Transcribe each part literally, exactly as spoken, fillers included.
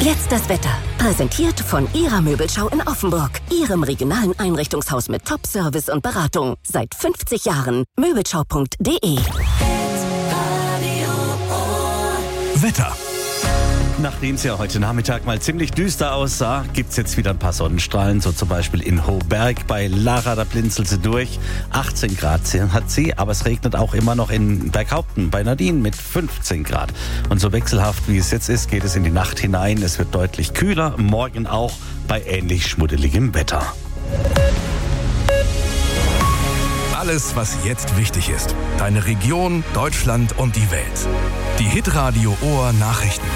Jetzt das Wetter. Präsentiert von Ihrer Möbelschau in Offenburg. Ihrem regionalen Einrichtungshaus mit Top-Service und Beratung. Seit fünfzig Jahren. Möbelschau punkt de. Wetter. Nachdem es ja heute Nachmittag mal ziemlich düster aussah, gibt es jetzt wieder ein paar Sonnenstrahlen, so zum Beispiel in Hochberg. Bei Lara, da blinzelt sie durch. achtzehn Grad hat sie, aber es regnet auch immer noch in Berghaupten bei Nadine mit fünfzehn Grad. Und so wechselhaft wie es jetzt ist, geht es in die Nacht hinein. Es wird deutlich kühler, morgen auch bei ähnlich schmuddeligem Wetter. Alles, was jetzt wichtig ist. Deine Region, Deutschland und die Welt. Die Hitradio Ohr Nachrichten.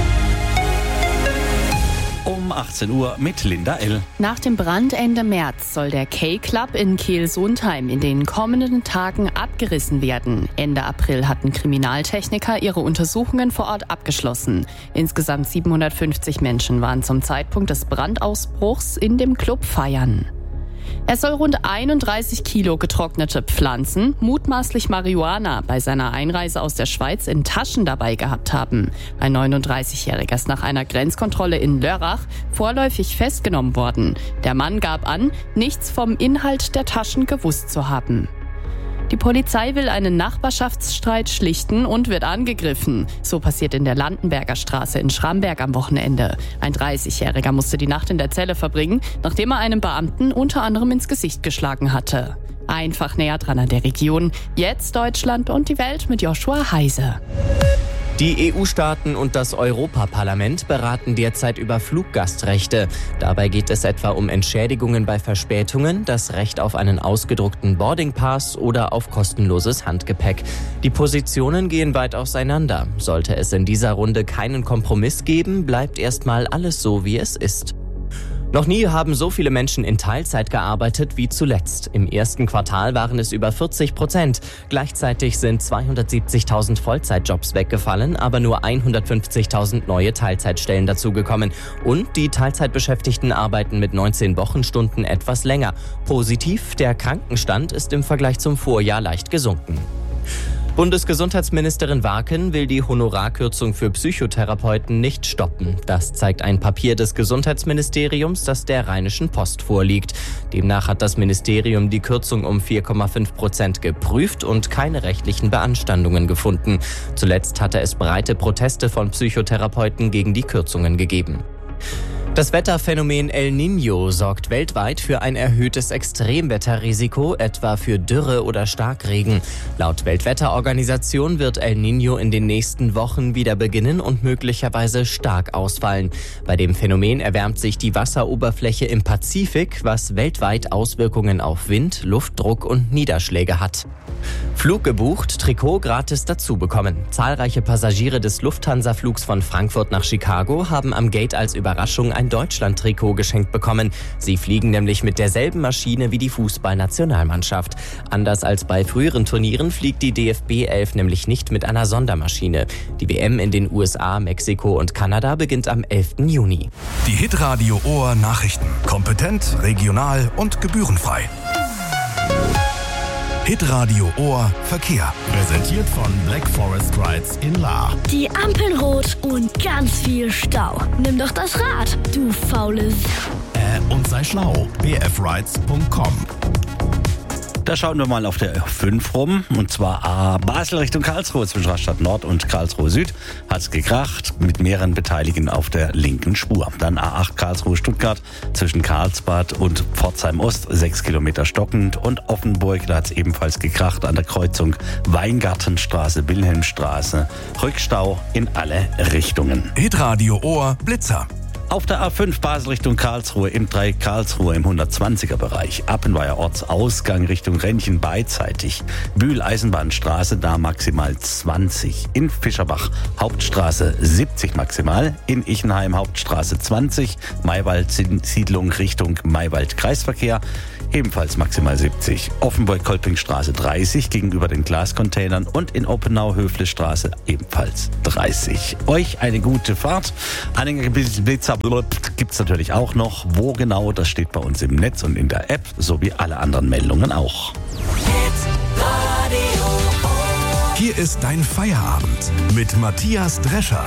Um achtzehn Uhr mit Linda L. Nach dem Brand Ende März soll der K-Club in Kehl-Sundheim in den kommenden Tagen abgerissen werden. Ende April hatten Kriminaltechniker ihre Untersuchungen vor Ort abgeschlossen. Insgesamt siebenhundertfünfzig Menschen waren zum Zeitpunkt des Brandausbruchs in dem Club feiern. Er soll rund einunddreißig Kilo getrocknete Pflanzen, mutmaßlich Marihuana, bei seiner Einreise aus der Schweiz in Taschen dabei gehabt haben. Ein neununddreißigjähriger ist nach einer Grenzkontrolle in Lörrach vorläufig festgenommen worden. Der Mann gab an, nichts vom Inhalt der Taschen gewusst zu haben. Die Polizei will einen Nachbarschaftsstreit schlichten und wird angegriffen. So passiert in der Landenberger Straße in Schramberg am Wochenende. Ein dreißigjähriger musste die Nacht in der Zelle verbringen, nachdem er einem Beamten unter anderem ins Gesicht geschlagen hatte. Einfach näher dran an der Region. Jetzt Deutschland und die Welt mit Joshua Heise. Die E U-Staaten und das Europaparlament beraten derzeit über Fluggastrechte. Dabei geht es etwa um Entschädigungen bei Verspätungen, das Recht auf einen ausgedruckten Boardingpass oder auf kostenloses Handgepäck. Die Positionen gehen weit auseinander. Sollte es in dieser Runde keinen Kompromiss geben, bleibt erstmal alles so, wie es ist. Noch nie haben so viele Menschen in Teilzeit gearbeitet wie zuletzt. Im ersten Quartal waren es über vierzig Prozent. Gleichzeitig sind zweihundertsiebzigtausend Vollzeitjobs weggefallen, aber nur hundertfünfzigtausend neue Teilzeitstellen dazugekommen. Und die Teilzeitbeschäftigten arbeiten mit neunzehn Wochenstunden etwas länger. Positiv, der Krankenstand ist im Vergleich zum Vorjahr leicht gesunken. Bundesgesundheitsministerin Warken will die Honorarkürzung für Psychotherapeuten nicht stoppen. Das zeigt ein Papier des Gesundheitsministeriums, das der Rheinischen Post vorliegt. Demnach hat das Ministerium die Kürzung um vier Komma fünf Prozent geprüft und keine rechtlichen Beanstandungen gefunden. Zuletzt hatte es breite Proteste von Psychotherapeuten gegen die Kürzungen gegeben. Das Wetterphänomen El Niño sorgt weltweit für ein erhöhtes Extremwetterrisiko, etwa für Dürre oder Starkregen. Laut Weltwetterorganisation wird El Niño in den nächsten Wochen wieder beginnen und möglicherweise stark ausfallen. Bei dem Phänomen erwärmt sich die Wasseroberfläche im Pazifik, was weltweit Auswirkungen auf Wind, Luftdruck und Niederschläge hat. Flug gebucht, Trikot gratis dazu bekommen. Zahlreiche Passagiere des Lufthansa-Flugs von Frankfurt nach Chicago haben am Gate als Überraschung ein Deutschland-Trikot geschenkt bekommen. Sie fliegen nämlich mit derselben Maschine wie die Fußballnationalmannschaft. Anders als bei früheren Turnieren fliegt die D F B elf nämlich nicht mit einer Sondermaschine. Die W M in den U S A, Mexiko und Kanada beginnt am elften Juni. Die Hitradio Ohr Nachrichten. Kompetent, regional und gebührenfrei. Hitradio Ohr Verkehr. Präsentiert von Black Forest Rides in Lahr. Die Ampeln rot und ganz viel Stau. Nimm doch das Rad, du faule S***. Äh, und sei schlau. b f rides punkt com. Da schauen wir mal auf der fünf rum, und zwar A Basel Richtung Karlsruhe zwischen Rastatt Nord und Karlsruhe Süd hat's gekracht mit mehreren Beteiligten auf der linken Spur. Dann A acht Karlsruhe Stuttgart zwischen Karlsbad und Pforzheim Ost, sechs Kilometer stockend, und Offenburg, da hat's ebenfalls gekracht an der Kreuzung Weingartenstraße, Wilhelmstraße, Rückstau in alle Richtungen. Hitradio Ohr Blitzer. Auf der A fünf Basel Richtung Karlsruhe im Dreieck Karlsruhe im hundertzwanziger Bereich. Appenweier Ortsausgang Richtung Rennchen beidseitig. Bühl Eisenbahnstraße da maximal zwanzig. In Fischerbach Hauptstraße siebzig maximal. In Ichenheim Hauptstraße zwanzig. Maywald Siedlung Richtung Maywald Kreisverkehr. Ebenfalls maximal siebzig. Offenburg-Kolpingstraße dreißig gegenüber den Glascontainern und in Oppenau-Höfle Straße ebenfalls dreißig. Euch eine gute Fahrt. Anhängerblitzer gibt es natürlich auch noch. Wo genau, das steht bei uns im Netz und in der App, sowie alle anderen Meldungen auch. Hier ist dein Feierabend mit Matthias Drescher.